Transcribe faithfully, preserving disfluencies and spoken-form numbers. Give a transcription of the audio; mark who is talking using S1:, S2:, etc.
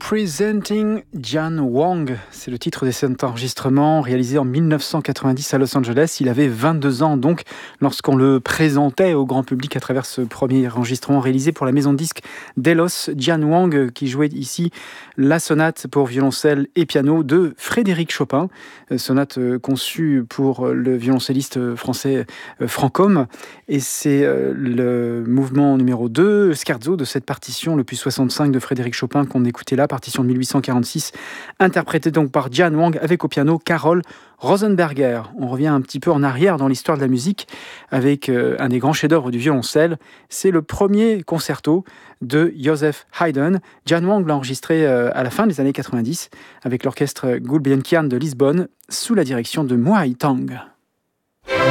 S1: Representing Jan Wang, c'est le titre de cet enregistrement réalisé en dix-neuf cent quatre-vingt-dix à Los Angeles. Il avait vingt-deux ans donc lorsqu'on le présentait au grand public à travers ce premier enregistrement réalisé pour la maison de disques Delos. Jan Wang qui jouait ici la sonate pour violoncelle et piano de Frédéric Chopin, sonate conçue pour le violoncelliste français Franchomme. Et c'est le mouvement numéro deux, scherzo de cette partition, l'opus soixante-cinq de Frédéric Chopin qu'on écoutait là, partition de mille huit cent quarante-six, interprétée donc par Jan Wang avec au piano Carol Rosenberger. On revient un petit peu en arrière dans l'histoire de la musique avec euh, un des grands chefs-d'œuvre du violoncelle. C'est le premier concerto de Joseph Haydn. Jan Wang l'a enregistré euh, à la fin des années quatre-vingt-dix avec l'orchestre Gulbenkian de Lisbonne sous la direction de Moai Tang.